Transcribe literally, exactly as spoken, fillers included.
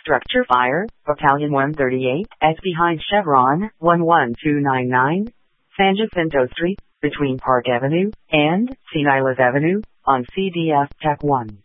Structure fire, Battalion one thirty-eight, S behind Chevron, one one two nine nine, San Jacinto Street, between Park Avenue and Saint Iles Avenue, on C D F Tech one.